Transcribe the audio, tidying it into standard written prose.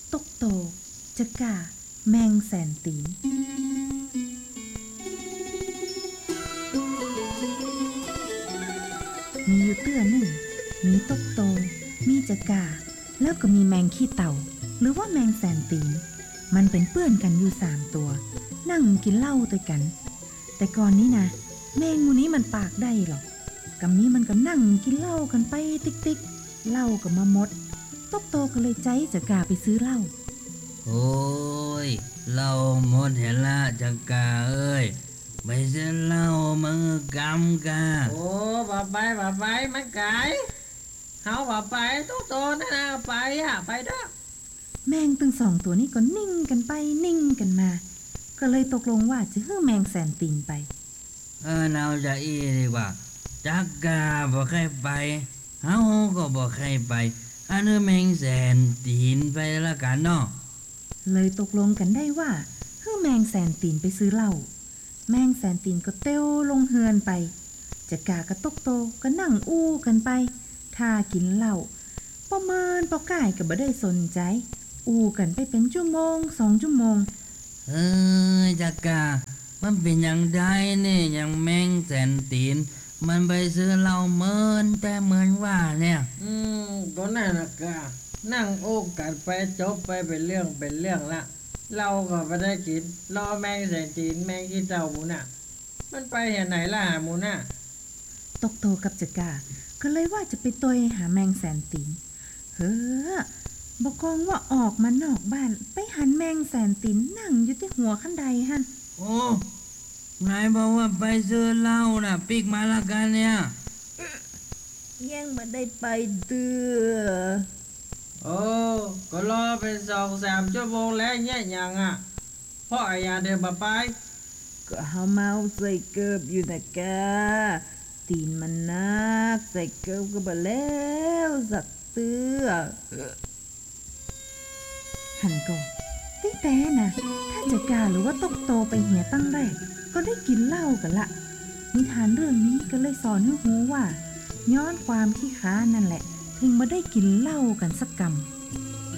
ตกโตจะกาแมงแสนตีนมีอยู่เตื้อหนึ่งมีตกโตมีจะกาแล้วก็มีแมงขี้เต่าหรือว่าแมงแสนตีนมันเป็นเพื่อนกันอยู่3ตัวนั่งกินเหล้าด้วยกันแต่ก่อนนี้นะแมงมูนี้มันปากได้หรอกกำนี้มันก็นั่งกินเหล้ากันไปติ๊กๆเหล้าก็มาหมดตกโตก็เลยใจจะกาไปซื้อเหล้าโอ้ยเราหมดเห็นละจักกาเอ้ยไปเส้นเหล้ามือกำกาโอ้บ่ไปมันไกลเฮาบ่ไปตุ๊กโตนั่นน่ะไปไปเด้อแมงตึง2ตัวนี้ก็นิ่งกันไปนิ่งกันมาก็เลยตกลงว่าจะให้แมงแสนตีนไปเราจะอีดีกว่าจักกาบ่เคยไปเฮาก็บ่เคยไปอันนี้แมงแสนตีนไปละกันเนาะเลยตกลงกันได้ว่าให้แมงแสนตีนไปซื้อเหล้าแมงแสนตีนก็เต้วลงเฮือนไปจะกากระตกโตก็นั่งอู้กันไปถ้ากินเหล้าประเมินปอก่ายก็บ่ได้สนใจอู้กันไปเป็นชั่วโมง2 ชั่วโมงจักกามันเป็นอย่างใดนี่อย่างแมงแสนตีนมันไปซื้อเหล้าเหมือนแต่เหมือนว่าเนี่ยก็นั่นน่ะกะนั่งโอ้กันไปจบไปเป็นเรื่องละเราก็บ่ได้กินรอแมงแสนตีนแมงขี้เต่าหมูน่ะมันไปเห็นไหนล่ะหมูน่ะตกโตกับจะกาก็เลยว่าจะไปตอยหาแมงแสนตีนบอกกองว่าออกมานอกบ้านไปหันแมงแสนตีนนั่งอยู่ที่หัวขั้นใดฮั่นโอ้นายบอกว่าไปซื้อเหล้าน่ะปิกมาละกันเนี่ยยังไม่ได้ไปเดือโอ้ก็รอเป็น2-3 ชั่วโมงแล้วเนี่ยยังเพราะอย่าเดินมาไปก็เฮาเมาใส่เกิบอยู่นะกะตีนมันนักใส่เกิบก็บ่แล้วสักเตื้อหันก็ติ๊แต่นะถ้าจะกาหรือว่าตกโตไปเหียตั้งแรกก็ได้กินเหล้ากันละนิทานเรื่องนี้ก็เลยสอนให้รู้ว่าย้อนความขี้ค้านั่นแหละถึงมาได้กินเหล้ากันสักกำ